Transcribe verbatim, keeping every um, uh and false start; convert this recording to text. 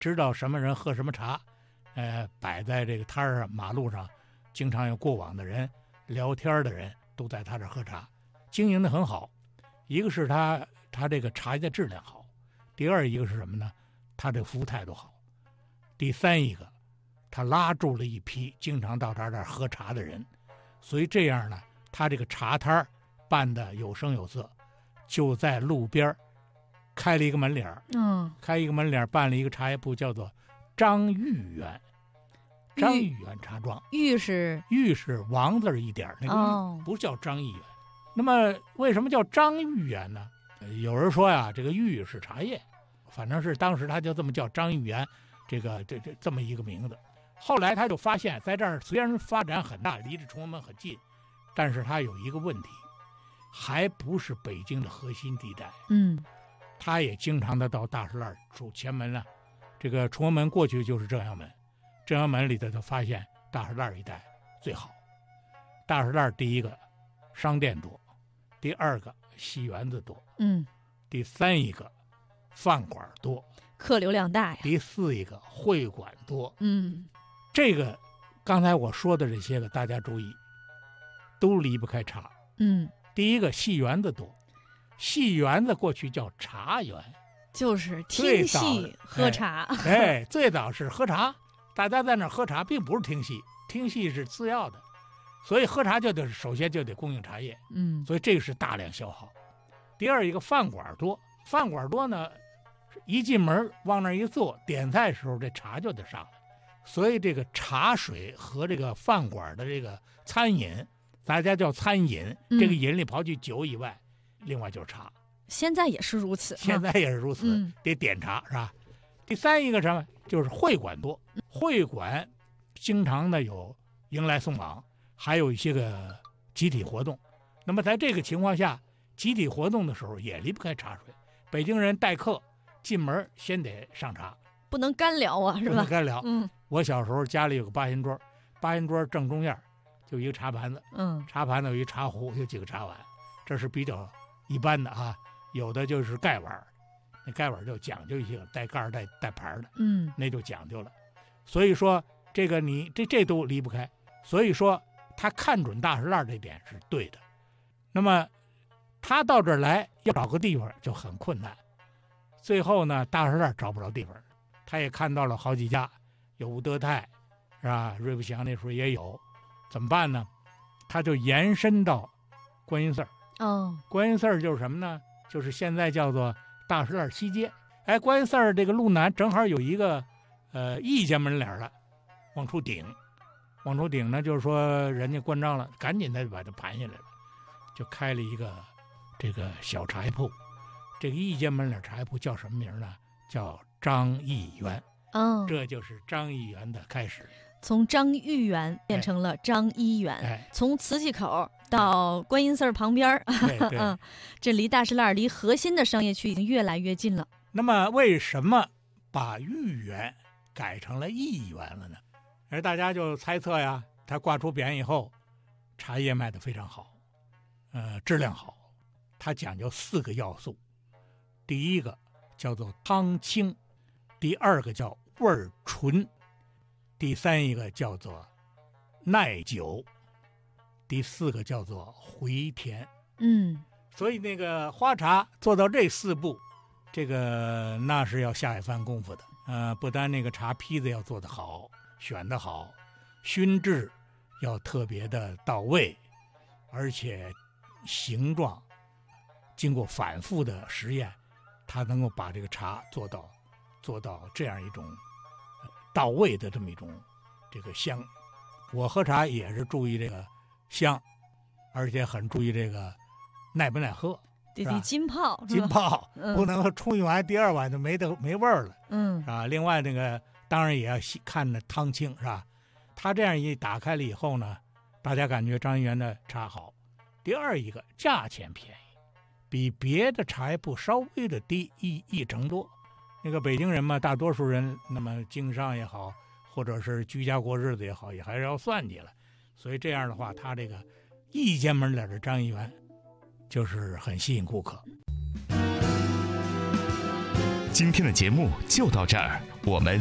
知道什么人喝什么茶，呃，摆在这个摊儿上、马路上，经常有过往的人、聊天的人都在他这儿喝茶，经营的很好。一个是他他这个茶叶的质量好，第二一个是什么呢？他这个服务态度好，第三一个，他拉住了一批经常到他这儿喝茶的人，所以这样呢，他这个茶摊儿办的有声有色，就在路边开了一个门脸儿， 嗯， 开一个门脸儿办了一个茶叶铺，叫做张玉园，张玉园茶庄。 玉是玉是王字一点那个玉， 哦， 不叫张玉园。那么为什么叫张玉园呢？有人说呀，这个玉是茶叶，反正是当时他就这么叫张玉园，这个这这这么一个名字。后来他就发现，在这儿虽然发展很大，离着崇文门很近，但是他有一个问题，还不是北京的核心地带。 嗯， 他也经常的到大石栏出前门啊，这个崇文门过去就是正阳门，正阳门里头他发现大石栏一带最好。大石栏第一个商店多，第二个戏园子多， 嗯， 第三一个饭馆多， 客流量大呀， 第四一个会馆多。 嗯， 这个刚才我说的这些个大家注意，都离不开茶。 嗯， 第一个戏园子多，戏园子过去叫茶园， 就是听最早戏喝茶， 哎，最早是喝茶，大家在那儿喝茶，并不是听戏，听戏是次要的，所以喝茶就得首先就得供应茶叶， 嗯， 所以这个是大量消耗。第二一个饭馆多，饭馆多呢，一进门往那儿一坐，点菜时候这茶就得上来，所以这个茶水和这个饭馆的这个餐饮，大家叫餐饮， 嗯这个饮里刨去酒以外，另外就是茶。 现在也是如此， 现在也是如此， 嗯得点茶是吧？第三一个什么，就是会馆多，会馆经常的有迎来送往，还有一些个集体活动。那么在这个情况下，集体活动的时候也离不开茶水。北京人待客进门先得上茶， 不能干聊啊，是吧？ 不能干聊。 嗯我小时候家里有个八仙桌，八仙桌正中间就一个茶盘子， 嗯， 茶盘子有一茶壶，有几个茶碗，这是比较一般的啊。有的就是盖碗，那盖碗就讲究一些，带盖带带盘的， 嗯， 那就讲究了。所以说这个你这这都离不开。所以说他看准大石栏这点是对的。那么他到这儿来要找个地方就很困难。最后呢，大石栏找不着地方，他也看到了好几家，有吴德泰，是吧？瑞福祥那时候也有，怎么办呢？他就延伸到观音寺儿。 哦， 观音寺儿就是什么呢？就是现在叫做大石栏西街。哎，观音寺儿这个路南正好有一个呃一间门脸了，往出顶，往出顶呢，就是说人家关张了，赶紧的把它盘下来了，就开了一个这个小茶叶铺。这个一间门脸茶叶铺叫什么名呢？叫张义园。 嗯， 这就是张义园的开始。 从张玉园变成了张一园， 哎， 从瓷器口到观音寺儿旁边儿， 对对。 嗯，这离大石栏离核心的商业区已经越来越近了。 那么为什么把豫园改成了义园了呢？而大家就猜测呀，它挂出匾以后，茶叶卖得非常好，呃，质量好。它讲究四个要素，第一个叫做汤清，第二个叫味儿纯，第三一个叫做耐久，第四个叫做回甜。 嗯， 所以那个花茶做到这四步，这个那是要下一番功夫的。呃，不单那个茶坯子要做得好，选得好，熏制要特别的到位，而且形状经过反复的实验，它能够把这个茶做到做到这样一种到位的这么一种这个香。我喝茶也是注意这个香，而且很注意这个耐不耐喝， 得得浸泡， 浸泡、 嗯、 不能冲一碗第二碗就没得没味儿了， 嗯， 是吧？另外那个当然也要看那汤清，是吧？它这样一打开了以后呢，大家感觉张一元的茶好。第二一个价钱便宜，比别的茶叶铺稍微的低一一成多。那个北京人嘛，大多数人那么经商也好，或者是居家过日子也好，也还是要算计了。所以这样的话，他这个一间门脸的张一元就是很吸引顾客。 今天的节目就到这儿，我们